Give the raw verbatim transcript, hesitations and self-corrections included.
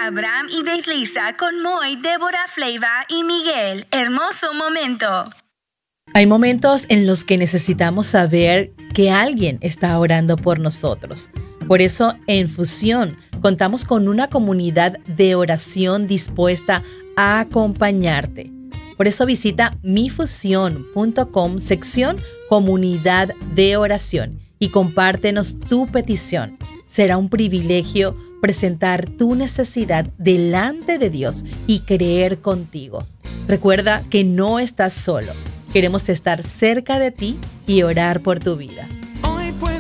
Abraham y Betlisa con Moy, Débora, Fleiva y Miguel. Hermoso momento. Hay momentos en los que necesitamos saber que alguien está orando por nosotros. Por eso, en Fusión, contamos con una comunidad de oración dispuesta a acompañarte. Por eso visita mifusión punto com, sección Comunidad de Oración, y compártenos tu petición. Será un privilegio presentar tu necesidad delante de Dios y creer contigo. Recuerda que no estás solo. Queremos estar cerca de ti y orar por tu vida.